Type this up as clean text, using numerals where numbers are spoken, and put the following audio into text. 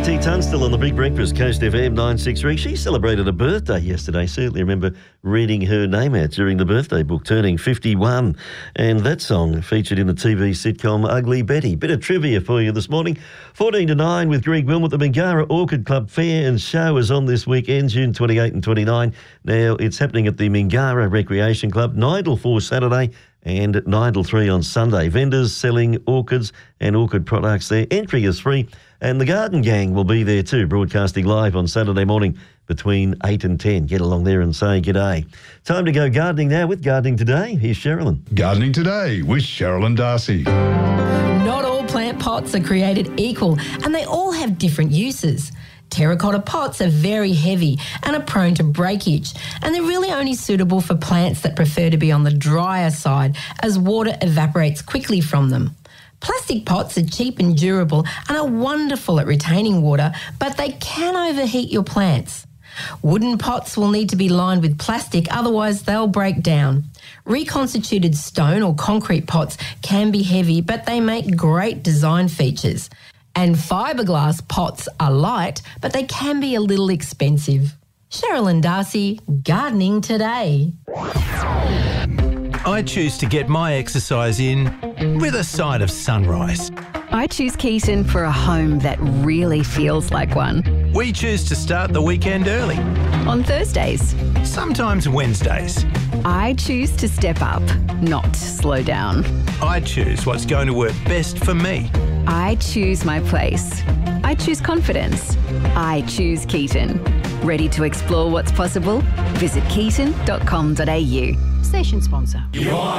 T. Tunstall on the Big Breakfast, Coast FM 963. She celebrated a birthday yesterday. Certainly remember reading her name out during the birthday book, turning 51. And that song featured in the TV sitcom Ugly Betty. Bit of trivia for you this morning. 14 to 9 with Greg Wilmot. The Mingara Orchid Club Fair and Show is on this weekend, June 28 and 29. Now, it's happening at the Mingara Recreation Club, 9 till 4 Saturday and 9 till 3 on Sunday. Vendors selling orchids and orchid products there. Entry is free. And the Garden Gang will be there too, broadcasting live on Saturday morning between 8 and 10. Get along there and say g'day. Time to go gardening now with Gardening Today. Here's Sherilyn. Gardening Today with Sherilyn Darcy. Not all plant pots are created equal, and they all have different uses. Terracotta pots are very heavy and are prone to breakage, and they're really only suitable for plants that prefer to be on the drier side as water evaporates quickly from them. Plastic pots are cheap and durable and are wonderful at retaining water, but they can overheat your plants. Wooden pots will need to be lined with plastic, otherwise they'll break down. Reconstituted stone or concrete pots can be heavy, but they make great design features. And fiberglass pots are light, but they can be a little expensive. Sherilyn Darcy, Gardening Today. I choose to get my exercise in with a side of sunrise. I choose Keaton for a home that really feels like one. We choose to start the weekend early. On Thursdays, Sometimes Wednesdays. I choose to step up, not slow down. I choose what's going to work best for me. I choose my place. I choose confidence. I choose Keaton. Ready to explore what's possible? Visit keaton.com.au. Station sponsor.